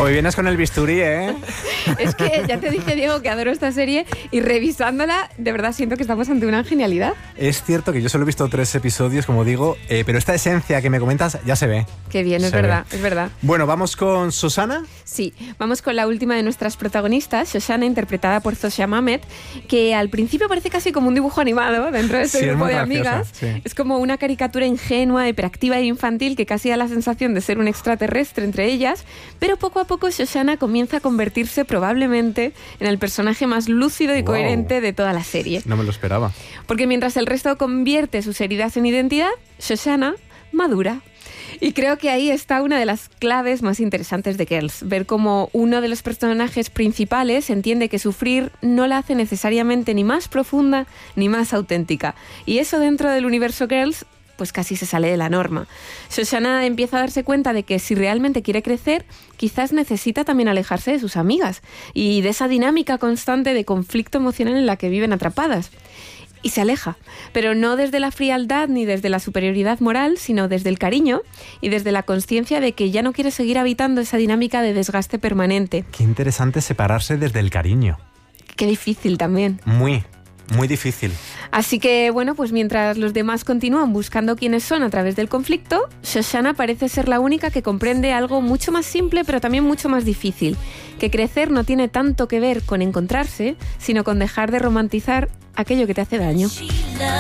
Hoy vienes con el bisturí, ¿eh? Es que ya te dije, Diego, que adoro esta serie y revisándola, de verdad siento que estamos ante una genialidad. Es cierto que yo solo he visto 3 episodios, como digo, pero esta esencia que me comentas ya se ve. Qué bien, es verdad, es verdad. Bueno, ¿vamos con Shoshana? Sí, vamos con la última de nuestras protagonistas, Shoshana, interpretada por Zosia Mamet, que al principio parece casi como un dibujo animado dentro de este grupo de amigas. Sí. Es como una caricatura ingenua, hiperactiva e infantil que casi da la sensación de ser un extraterrestre entre ellas, pero poco a poco Shoshana comienza a convertirse probablemente en el personaje más lúcido y coherente de toda la serie. No me lo esperaba. Porque mientras el resto convierte sus heridas en identidad, Shoshana madura. Y creo que ahí está una de las claves más interesantes de Girls, ver cómo uno de los personajes principales entiende que sufrir no la hace necesariamente ni más profunda ni más auténtica. Y eso dentro del universo Girls pues casi se sale de la norma. Shoshana empieza a darse cuenta de que si realmente quiere crecer, quizás necesita también alejarse de sus amigas y de esa dinámica constante de conflicto emocional en la que viven atrapadas. Y se aleja, pero no desde la frialdad ni desde la superioridad moral, sino desde el cariño y desde la consciencia de que ya no quiere seguir habitando esa dinámica de desgaste permanente. Qué interesante separarse desde el cariño. Qué difícil también. Muy difícil. Así que, bueno, pues mientras los demás continúan buscando quiénes son a través del conflicto, Shoshana parece ser la única que comprende algo mucho más simple, pero también mucho más difícil, que crecer no tiene tanto que ver con encontrarse, sino con dejar de romantizar aquello que te hace daño.